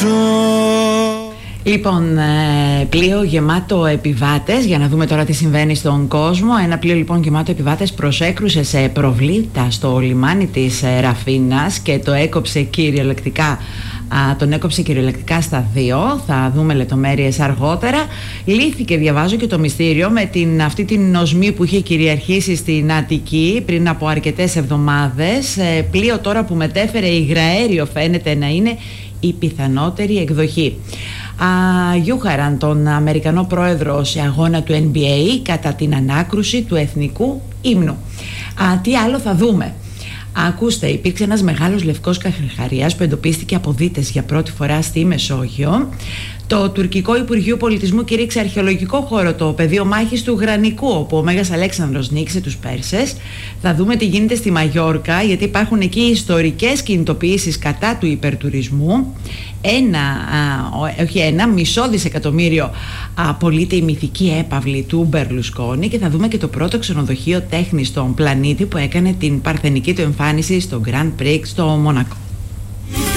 Λοιπόν, πλοίο γεμάτο επιβάτες, για να δούμε τώρα τι συμβαίνει στον κόσμο. Ένα πλοίο λοιπόν γεμάτο επιβάτες προσέκρουσε σε προβλήτα στο λιμάνι της Ραφίνας και το έκοψε κυριολεκτικά. Τον έκοψε κυριολεκτικά στα δύο. Θα δούμε λεπτομέρειες αργότερα. Λύθηκε, διαβάζω, και το μυστήριο με αυτή την νοσμή που είχε κυριαρχήσει στην Αττική πριν από αρκετές εβδομάδες. Πλοίο τώρα που μετέφερε υγραέριο φαίνεται να είναι η πιθανότερη εκδοχή. Γιούχαραν τον Αμερικανό πρόεδρο σε αγώνα του NBA κατά την ανάκρουση του εθνικού ύμνου. Τι άλλο θα δούμε? Ακούστε, υπήρξε ένας μεγάλος λευκός καχριχαριάς που εντοπίστηκε από δίτες για πρώτη φορά στη Μεσόγειο. Το τουρκικό Υπουργείο Πολιτισμού κηρύξε αρχαιολογικό χώρο το πεδίο μάχης του Γρανικού, όπου ο Μέγας Αλέξανδρος νίκησε τους Πέρσες. Θα δούμε τι γίνεται στη Μαγιόρκα, γιατί υπάρχουν εκεί ιστορικές κινητοποιήσεις κατά του υπερτουρισμού. Μισό δισεκατομμύριο πωλείται η μυθική έπαυλη του Μπερλουσκόνη, και θα δούμε και το πρώτο ξενοδοχείο τέχνης στον πλανήτη που έκανε την παρθενική του εμφάνιση στο Grand Prix στο Μονακό.